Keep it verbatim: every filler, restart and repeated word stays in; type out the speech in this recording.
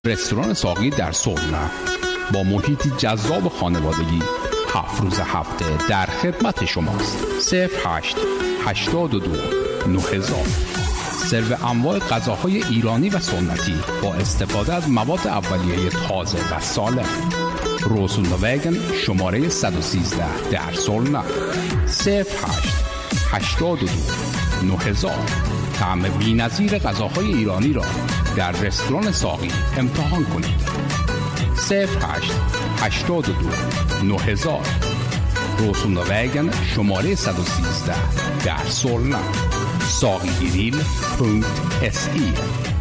رستوران ساقی در سرنا با محیطی جذاب خانوادگی هفت روز هفته در خدمت شماست. صفر هشت هشتاد و دو نه هزار. سرو انواع غذاهای ایرانی و سنتی با استفاده از مواد اولیه تازه و سالم. روسولا وگن شماره صد و سیزده در سرنا. صفر هشت هشتاد و دو نه هزار. طعم بی‌نظیر غذاهای ایرانی را در رستوران ساقی امتحان کنید. صفر هشت هشتاد و دو نه هزار. روسولا وگن شماره صد و سیزده در سرنا. ساقی گریل پونکت اس ای